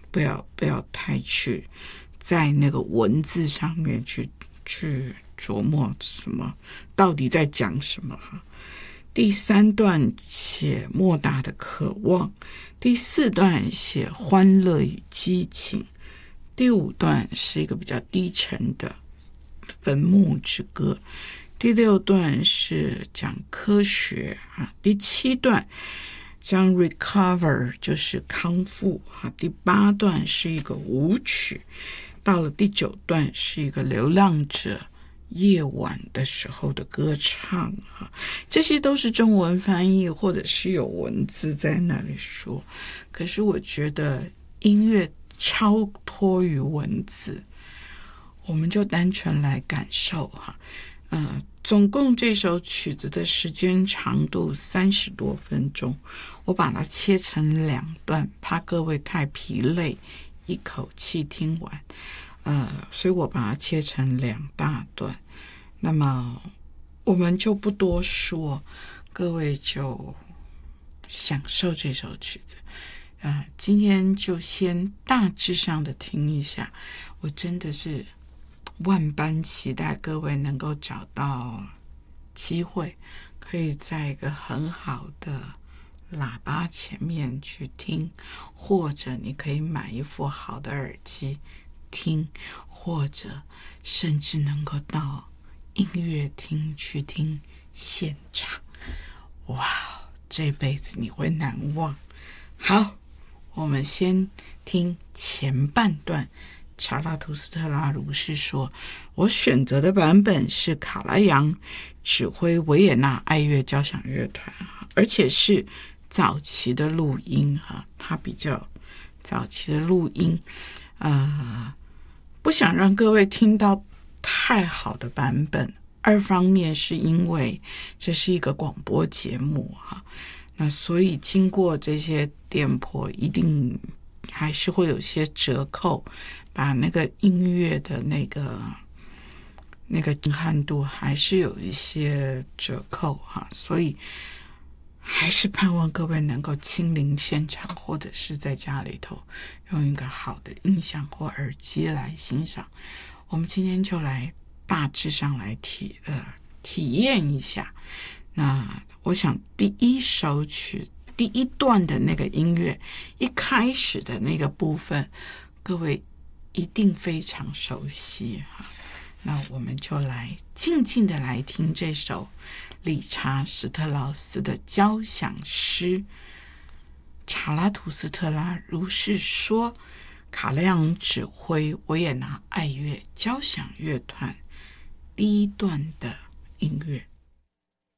不要太去在那个文字上面去琢磨什么，到底在讲什么哈。第3段写莫大的渴望，第4段写欢乐与激情，第5段是一个比较低沉的坟墓之歌，第6段是讲科学第7段讲 recover 就是康复第8段是一个舞曲，到了第9段是一个流浪者夜晚的时候的歌唱这些都是中文翻译或者是有文字在那里说，可是我觉得音乐超脱于文字，我们就单纯来感受总共这首曲子的时间长度30多分钟，我把它切成2段，怕各位太疲累一口气听完所以我把它切成2大段。那么我们就不多说，各位就享受这首曲子今天就先大致上的听一下，我真的是万般期待各位能够找到机会，可以在一个很好的喇叭前面去听，或者你可以买一副好的耳机听，或者甚至能够到音乐厅去听现场。哇，这辈子你会难忘。好，我们先听前半段。查拉图斯特拉如是说，我选择的版本是卡拉扬指挥维也纳爱乐交响乐团，而且是早期的录音它比较早期的录音不想让各位听到太好的版本，二方面是因为这是一个广播节目那所以经过这些颠簸一定还是会有些折扣，把那个音乐的那个震撼度还是有一些折扣所以还是盼望各位能够亲临现场，或者是在家里头用一个好的音响或耳机来欣赏。我们今天就来大致上来体验一下。那我想第一首曲第一段的那个音乐一开始的那个部分，各位一定非常熟悉那我们就来静静的来听这首理查史特劳斯的交响诗查拉图斯特拉如是说，卡拉扬指挥维也纳爱乐交响乐团第一段的音乐。